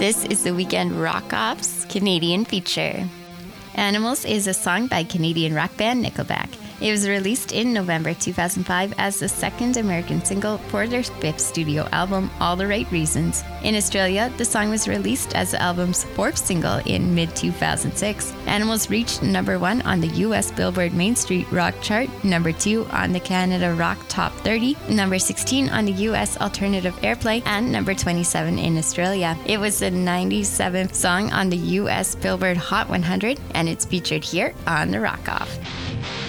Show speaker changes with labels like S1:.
S1: This is the Weekend Rock-Off's Canadian feature. Animals is a song by Canadian rock band Nickelback. It was released in November 2005 as the second American single for their fifth studio album, All the Right Reasons. In Australia, the song was released as the album's fourth single in mid-2006. Animals reached number 1 on the US Billboard Main Street Rock Chart, number 2 on the Canada Rock Top 30, number 16 on the US Alternative Airplay, and number 27 in Australia. It was the 97th song on the US Billboard Hot 100, and it's featured here on The Rock Off.